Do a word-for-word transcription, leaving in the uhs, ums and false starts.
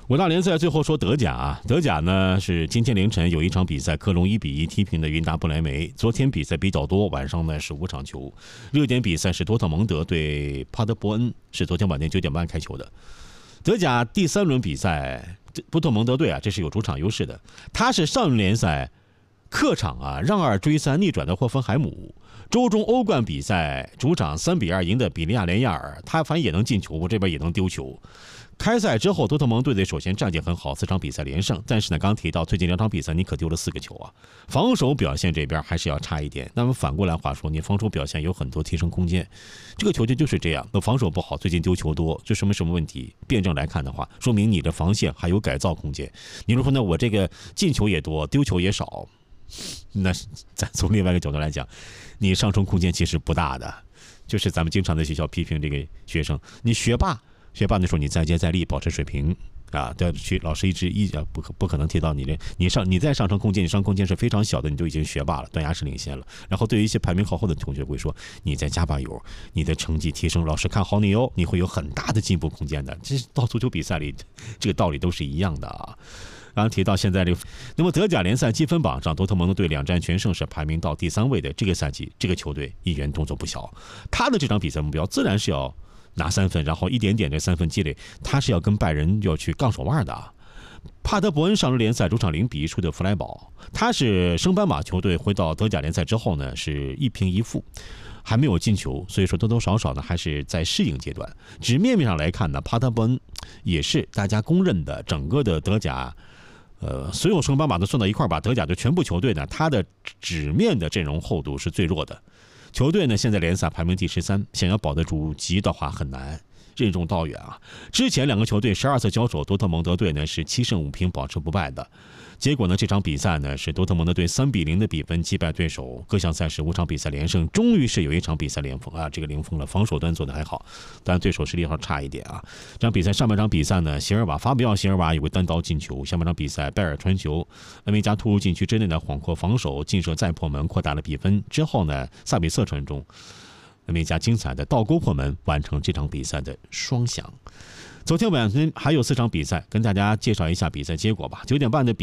五大联赛最后说德甲啊，德甲呢是今天凌晨有一场比赛，科隆一比一踢平的云达不莱梅。昨天比赛比较多，晚上呢是五场球。热点比赛是多特蒙德对帕德伯恩，是昨天晚间九点半开球的。德甲第三轮比赛，多特蒙德队啊，这是有主场优势的。他是上轮联赛客场啊让二追三逆转的霍芬海姆。周中欧冠比赛主场三比二赢的比利亚雷亚尔，他反正也能进球，我这边也能丢球。开赛之后，多特蒙德队首先战绩很好，四场比赛连胜，但是呢，刚提到最近两场比赛你可丢了四个球啊，防守表现这边还是要差一点。那么反过来话说，你防守表现有很多提升空间。这个球队就是这样，那防守不好，最近丢球多，这说明什么问题？辩证来看的话，说明你的防线还有改造空间。你如果说呢，我这个进球也多，丢球也少，那咱从另外一个角度来讲，你上升空间其实不大的。就是咱们经常在学校批评这个学生，你学霸。学霸的时候，你再接再厉，保持水平啊！要去老师一直一不可不可能提到你的，你上你再上升空间，你上升空间是非常小的，你就已经学霸了，断崖式领先了。然后对于一些排名靠后的同学会说，你再加把油，你的成绩提升，老师看好你哦，你会有很大的进步空间的。这到足球比赛里，这个道理都是一样的啊。刚刚提到现在这个，那么德甲联赛积分榜上，多特蒙德队两战全胜，是排名到第三位的。这个赛季，这个球队一员动作不小，他的这场比赛目标自然是要拿三分，然后一点点这三分积累，他是要跟拜仁要去杠手腕的。帕德伯恩上轮联赛主场零比一输的弗莱堡，他是升班马球队，回到德甲联赛之后呢，是一平一负，还没有进球，所以说多多少少呢还是在适应阶段。纸面面上来看呢，帕德伯恩也是大家公认的整个的德甲。呃，所有升班马都算到一块儿，把德甲的全部球队呢，他的纸面的阵容厚度是最弱的。球队呢，现在联赛排名第十三，想要保得住级的话很难，任重道远啊。之前两个球队十二次交手，多特蒙德队呢是七胜五平，保持不败的。结果呢，这场比赛呢是多特蒙德队三比零的比分击败对手，各项赛事五场比赛连胜，终于是有一场比赛连封啊，这个零封了。防守端做的还好，但对手实力上差一点啊。这场比赛上半场比赛呢，席尔瓦法比奥席尔瓦有个单刀进球，下半场比赛拜尔传球，恩维加突入禁区之内的广阔防守，劲射再破门，扩大了比分。之后呢，萨比瑟传中，恩维加精彩的倒钩破门，完成这场比赛的双响。昨天晚上还有四场比赛，跟大家介绍一下比赛结果吧。九点半的比